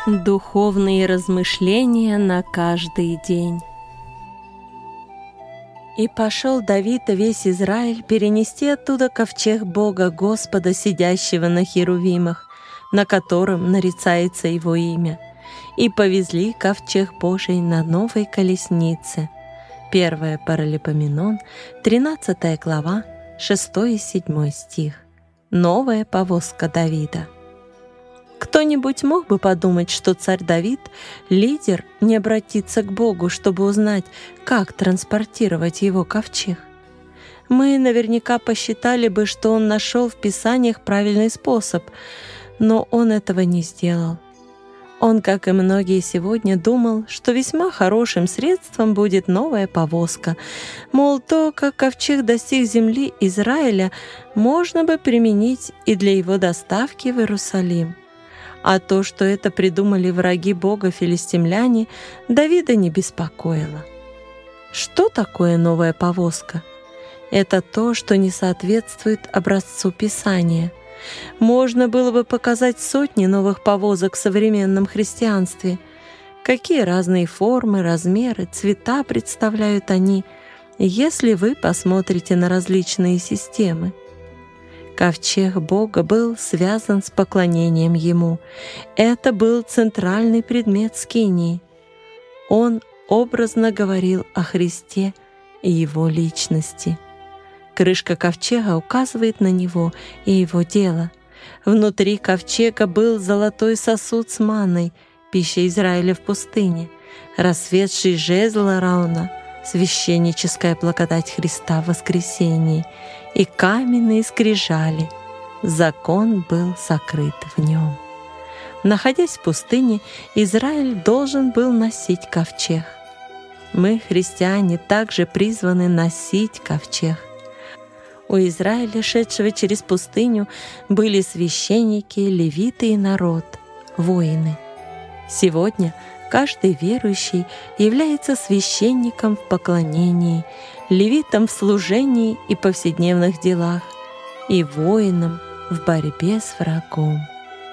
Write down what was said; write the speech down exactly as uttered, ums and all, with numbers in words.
Духовные размышления на каждый день. И пошел Давид и весь Израиль перенести оттуда ковчег Бога Господа, сидящего на херувимах, на котором нарицается его имя, и повезли ковчег Божий на новой колеснице. Первое Паралипоменон, тринадцатая глава, шестой и седьмой стих. Новая повозка Давида. Кто-нибудь мог бы подумать, что царь Давид, лидер, не обратится к Богу, чтобы узнать, как транспортировать его ковчег? Мы наверняка посчитали бы, что он нашел в Писаниях правильный способ, но он этого не сделал. Он, как и многие сегодня, думал, что весьма хорошим средством будет новая повозка. Мол, то, как ковчег достиг земли Израиля, можно бы применить и для его доставки в Иерусалим. А то, что это придумали враги Бога филистимляне, Давида не беспокоило. Что такое новая повозка? Это то, что не соответствует образцу Писания. Можно было бы показать сотни новых повозок в современном христианстве. Какие разные формы, размеры, цвета представляют они, если вы посмотрите на различные системы. Ковчег Бога был связан с поклонением Ему. Это был центральный предмет скинии. Он образно говорил о Христе и Его личности. Крышка ковчега указывает на Него и Его дело. Внутри ковчега был золотой сосуд с манной, пищей Израиля в пустыне, расцветший жезл Аарона, священническая благодать Христа в воскресении, и каменные скрижали. Закон был сокрыт в нем. Находясь в пустыне, Израиль должен был носить ковчег. Мы, христиане, также призваны носить ковчег. У Израиля, шедшего через пустыню, были священники, левиты и народ, воины. Сегодня каждый верующий является священником в поклонении, левитом в служении и повседневных делах, и воином в борьбе с врагом.